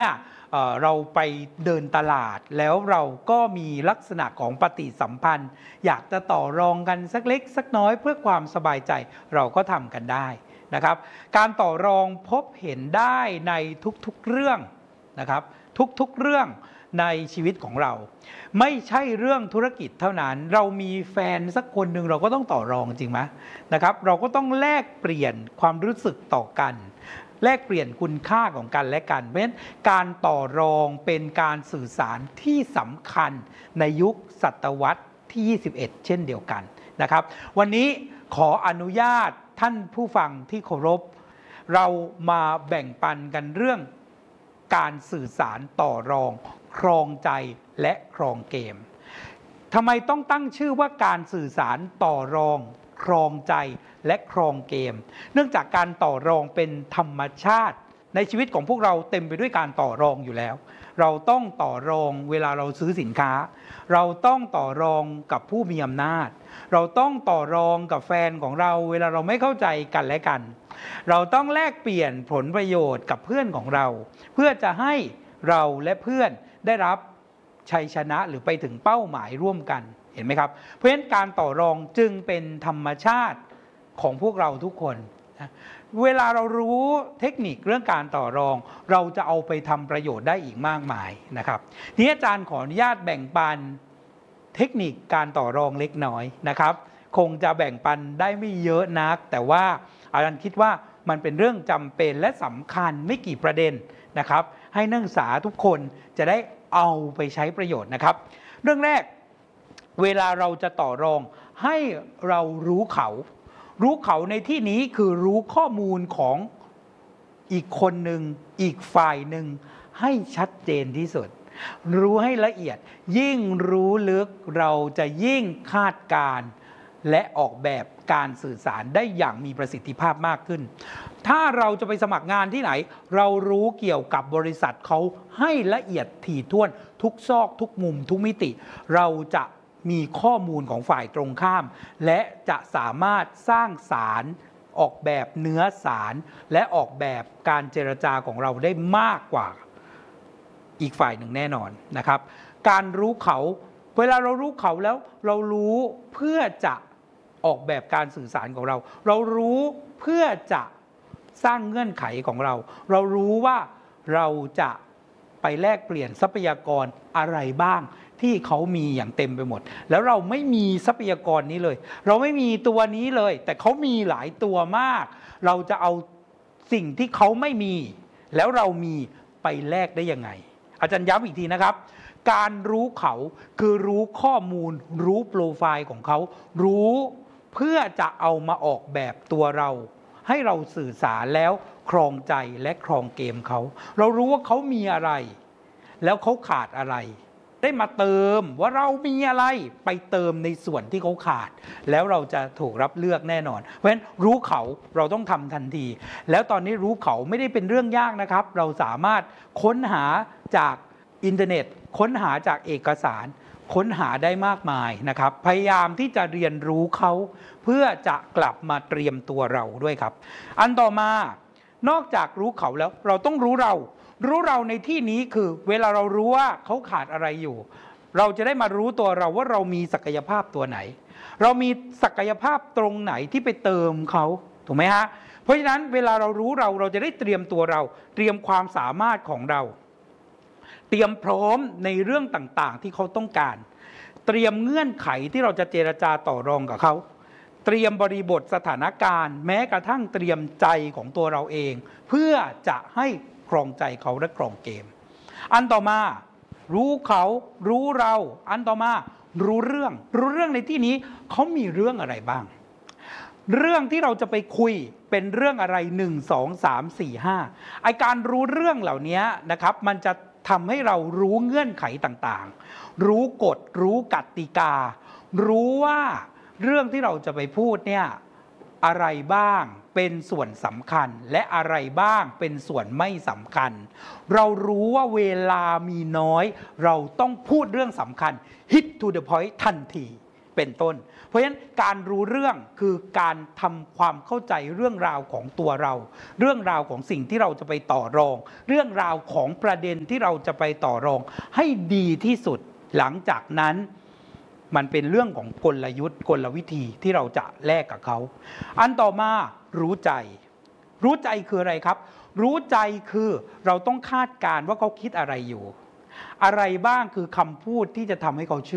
เราไปเดินตลาดแล้วเราก็มีลักษณะของปฏิสัมพันธ์อยากจะต่อรองกันสักเล็กสักน้อยเพื่อความสบายใจเราก็ทำกันได้นะครับการต่อรองพบเห็นได้ในทุกๆเรื่องนะครับทุกๆเรื่องในชีวิตของเราไม่ใช่เรื่องธุรกิจเท่านั้นเรามีแฟนสักคนหนึ่งเราก็ต้องต่อรองจริงไหมนะครับเราก็ต้องแลกเปลี่ยนความรู้สึกต่อกันแลกเปลี่ยนคุณค่าของกันและกันเพราะฉะนั้นการต่อรองเป็นการสื่อสารที่สำคัญในยุคศตวรรษที่21เช่นเดียวกันนะครับวันนี้ขออนุญาตท่านผู้ฟังที่เคารพเรามาแบ่งปันกันเรื่องการสื่อสารต่อรองครองใจและครองเกมทำไมต้องตั้งชื่อว่าการสื่อสารต่อรองครองใจและครองเกมเนื่องจากการต่อรองเป็นธรรมชาติในชีวิตของพวกเราเต็มไปด้วยการต่อรองอยู่แล้วเราต้องต่อรองเวลาเราซื้อสินค้าเราต้องต่อรองกับผู้มีอำนาจเราต้องต่อรองกับแฟนของเราเวลาเราไม่เข้าใจกันและกันเราต้องแลกเปลี่ยนผลประโยชน์กับเพื่อนของเราเพื่อจะให้เราและเพื่อนได้รับชัยชนะหรือไปถึงเป้าหมายร่วมกันเห็นไหมครับเพราะฉะนั้นการต่อรองจึงเป็นธรรมชาติของพวกเราทุกคนเวลาเรารู้เทคนิคเรื่องการต่อรองเราจะเอาไปทำประโยชน์ได้อีกมากมายนะครับทีนี้อาจารย์ขออนุญาตแบ่งปันเทคนิคการต่อรองเล็กน้อยนะครับคงจะแบ่งปันได้ไม่เยอะนักแต่ว่าอาจารย์คิดว่ามันเป็นเรื่องจำเป็นและสำคัญไม่กี่ประเด็นนะครับให้นักศึกษาทุกคนจะได้เอาไปใช้ประโยชน์นะครับเรื่องแรกเวลาเราจะต่อรองให้เรารู้เขาในที่นี้คือรู้ข้อมูลของอีกคนหนึ่งอีกฝ่ายหนึ่งให้ชัดเจนที่สุดรู้ให้ละเอียดยิ่งรู้ลึกเราจะยิ่งคาดการณ์และออกแบบการสื่อสารได้อย่างมีประสิทธิภาพมากขึ้นถ้าเราจะไปสมัครงานที่ไหนเรารู้เกี่ยวกับบริษัทเขาให้ละเอียดถี่ถ้วนทุกซอกทุกมุมทุกมิติเราจะมีข้อมูลของฝ่ายตรงข้ามและจะสามารถสร้างสารออกแบบเนื้อสารและออกแบบการเจรจาของเราได้มากกว่าอีกฝ่ายหนึ่งแน่นอนนะครับการรู้เขาเวลาเรารู้เขาแล้วเรารู้เพื่อจะออกแบบการสื่อสารของเราเรารู้เพื่อจะสร้างเงื่อนไขของเราเรารู้ว่าเราจะไปแลกเปลี่ยนทรัพยากรอะไรบ้างที่เขามีอย่างเต็มไปหมดแล้วเราไม่มีทรัพยากรนี้เลยเราไม่มีตัวนี้เลยแต่เขามีหลายตัวมากเราจะเอาสิ่งที่เขาไม่มีแล้วเรามีไปแลกได้ยังไงอาจารย์ย้ำอีกทีนะครับการรู้เขาคือรู้ข้อมูลรู้โปรไฟล์ของเขารู้เพื่อจะเอามาออกแบบตัวเราให้เราสื่อสารแล้วครองใจและครองเกมเขาเรารู้ว่าเขามีอะไรแล้วเขาขาดอะไรได้มาเติมว่าเรามีอะไรไปเติมในส่วนที่เขาขาดแล้วเราจะถูกรับเลือกแน่นอนเพราะฉะนั้นรู้เขาเราต้องทำทันทีแล้วตอนนี้รู้เขาไม่ได้เป็นเรื่องยากนะครับเราสามารถค้นหาจากอินเทอร์เน็ตค้นหาจากเอกสารค้นหาได้มากมายนะครับพยายามที่จะเรียนรู้เขาเพื่อจะกลับมาเตรียมตัวเราด้วยครับอันต่อมานอกจากรู้เขาแล้วเราต้องรู้เราในที่นี้คือเวลาเรารู้ว่าเขาขาดอะไรอยู่เราจะได้มารู้ตัวเราว่าเรามีศักยภาพตัวไหนเรามีศักยภาพตรงไหนที่ไปเติมเขาถูกไหมฮะเพราะฉะนั้นเวลาเรารู้เราจะได้เตรียมตัวเราเตรียมความสามารถของเราเตรียมพร้อมในเรื่องต่างๆที่เขาต้องการเตรียมเงื่อนไขที่เราจะเจรจาต่อรองกับเขาเตรียมบริบทสถานการณ์แม้กระทั่งเตรียมใจของตัวเราเองเพื่อจะให้ครองใจเขาและครองเกมอันต่อมารู้เขารู้เราอันต่อมารู้เรื่องในที่นี้เขามีเรื่องอะไรบ้างเรื่องที่เราจะไปคุยเป็นเรื่องอะไร1 2 3 4 5ไอการรู้เรื่องเหล่านี้นะครับมันจะทำให้เรารู้เงื่อนไขต่างๆรู้กฎรู้กติการู้ว่าเรื่องที่เราจะไปพูดเนี่ยอะไรบ้างเป็นส่วนสำคัญและอะไรบ้างเป็นส่วนไม่สำคัญเรารู้ว่าเวลามีน้อยเราต้องพูดเรื่องสำคัญ hit to the point ทันทีเป็นต้นเพราะฉะนั้นการรู้เรื่องคือการทำความเข้าใจเรื่องราวของตัวเราเรื่องราวของสิ่งที่เราจะไปต่อรองเรื่องราวของประเด็นที่เราจะไปต่อรองให้ดีที่สุดหลังจากนั้นมันเป็นเรื่องของกลยุทธ์กลวิธีที่เราจะแลกกับเขาอันต่อมารู้ใจรู้ใจคืออะไรครับรู้ใจคือเราต้องคาดการณ์ว่าเขาคิดอะไรอยู่อะไรบ้างคือคำพูดที่จะทำให้เขาเชื่อ